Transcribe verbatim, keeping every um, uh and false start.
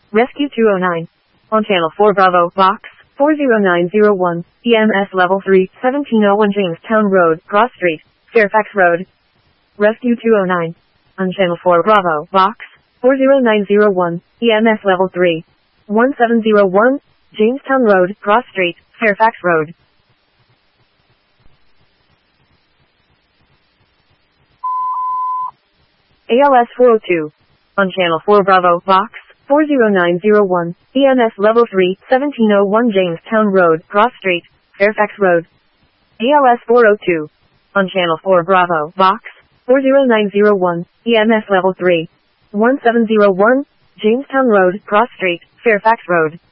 Rescue two oh nine. On Channel four Bravo, Box four zero nine zero one, E M S Level three, seventeen oh one Jamestown Road, Cross Street, Fairfax Road. Rescue two oh nine. On Channel four Bravo, Box four zero nine zero one, E M S Level three, one seven zero one, Jamestown Road, Cross Street, Fairfax Road. A L S four oh two. On Channel four Bravo, Box four zero nine zero one, E M S Level three, seventeen oh one Jamestown Road, Cross Street, Fairfax Road. A L S four oh two. On Channel four Bravo, Box four zero nine zero one, E M S Level three, one seven zero one, Jamestown Road, Cross Street, Fairfax Road.